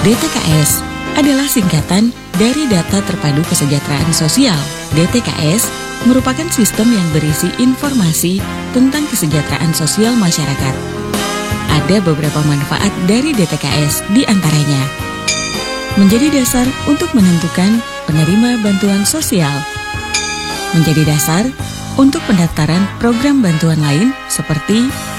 DTKS adalah singkatan dari Data Terpadu Kesejahteraan Sosial. DTKS merupakan sistem yang berisi informasi tentang kesejahteraan sosial masyarakat. Ada beberapa manfaat dari DTKS, di antaranya menjadi dasar untuk menentukan penerima bantuan sosial, menjadi dasar untuk pendaftaran program bantuan lain seperti